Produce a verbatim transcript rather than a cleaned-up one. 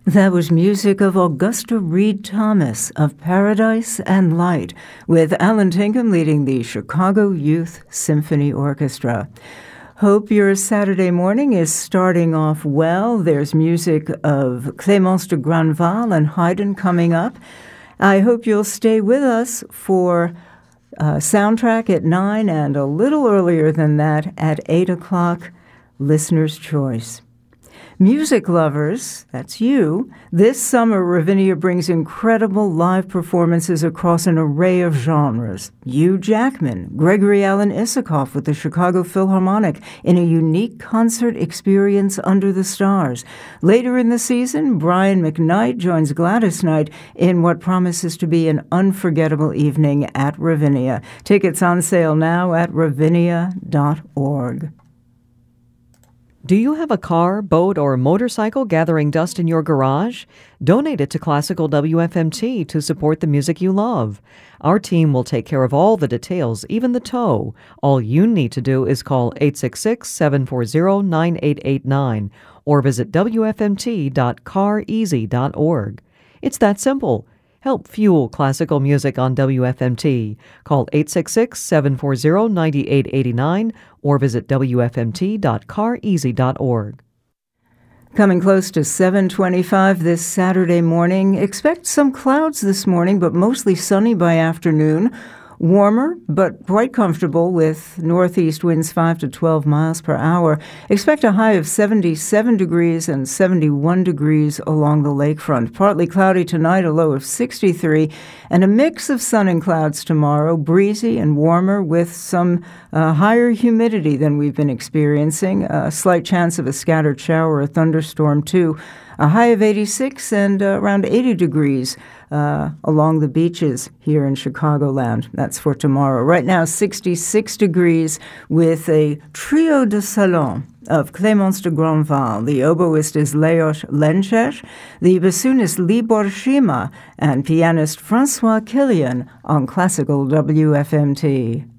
That was music of Augusta Reed Thomas of Paradise and Light, with Alan Tinkham leading the Chicago Youth Symphony Orchestra. Hope your Saturday morning is starting off well. There's music of Clémence de Grandval and Haydn coming up. I hope you'll stay with us for uh, Soundtrack at nine and a little earlier than that at eight o'clock, Listener's Choice. Music lovers, that's you, this summer Ravinia brings incredible live performances across an array of genres. Hugh Jackman, Gregory Alan Isakov with the Chicago Philharmonic in a unique concert experience under the stars. Later in the season, Brian McKnight joins Gladys Knight in what promises to be an unforgettable evening at Ravinia. Tickets on sale now at ravinia dot org. Do you have a car, boat, or motorcycle gathering dust in your garage? Donate it to Classical W F M T to support the music you love. Our team will take care of all the details, even the tow. All you need to do is call eight six six, seven four zero, nine eight eight nine or visit w f m t dot car easy dot org. It's that simple. Help fuel classical music on W F M T. Call eight six six, seven four zero, nine eight eight nine or visit w f m t dot car easy dot org. Coming close to seven twenty-five this Saturday morning. Expect some clouds this morning, but mostly sunny by afternoon. Warmer, but quite comfortable with northeast winds five to twelve miles per hour. Expect a high of seventy-seven degrees and seventy-one degrees along the lakefront. Partly cloudy tonight, a low of sixty-three, and a mix of sun and clouds tomorrow, breezy and warmer with some uh, higher humidity than we've been experiencing. A slight chance of a scattered shower or thunderstorm, too. A high of eighty-six and uh, around eighty degrees uh, along the beaches here in Chicagoland. That's for tomorrow. Right now, sixty-six degrees with a trio de salon of Clémence de Grandval. The oboist is Leos Lenches, the bassoonist Libor Shima, and pianist Francois Killian on Classical W F M T.